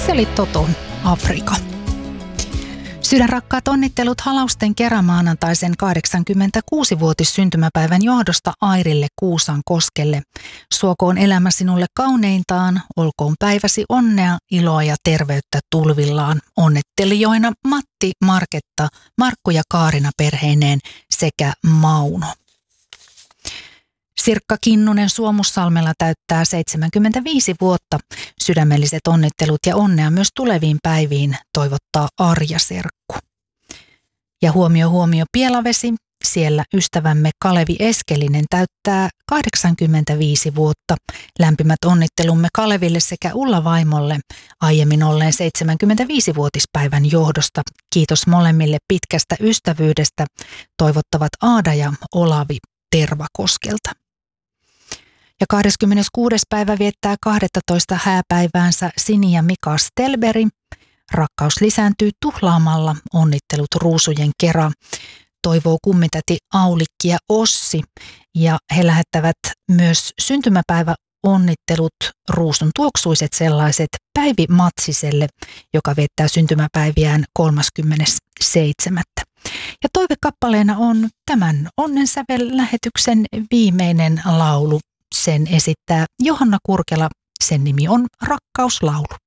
Se oli Toton Afrika. Sydänrakkaat onnittelut halausten kerran maanantaisen 86-vuotis syntymäpäivän johdosta Airille Kuusankoskelle. Suokoon elämä sinulle kauneintaan, olkoon päiväsi onnea, iloa ja terveyttä tulvillaan. Onnettelijoina Matti, Marketta, Markku ja Kaarina perheineen sekä Mauno. Sirkka Kinnunen Suomussalmella täyttää 75 vuotta. Sydämelliset onnittelut ja onnea myös tuleviin päiviin toivottaa Arja Serkku. Ja huomio Pielavesi, siellä ystävämme Kalevi Eskelinen täyttää 85 vuotta. Lämpimät onnittelumme Kaleville sekä Ulla vaimolle aiemmin olleen 75-vuotispäivän johdosta. Kiitos molemmille pitkästä ystävyydestä, toivottavat Aada ja Olavi Tervakoskelta. Ja 26. päivä viettää 12 hääpäiväänsä Sini ja Mika Stelberi. Rakkaus lisääntyy tuhlaamalla, onnittelut ruusujen kera. Toivoo kummitäti Aulikki ja Ossi ja he lähettävät myös syntymäpäiväonnittelut, ruusun tuoksuiset sellaiset, Päivi Matsiselle, joka viettää syntymäpäiviään 37. Ja toivekappaleena on tämän Onnensävel-lähetyksen viimeinen laulu. Sen esittää Johanna Kurkela. Sen nimi on Rakkauslaulu.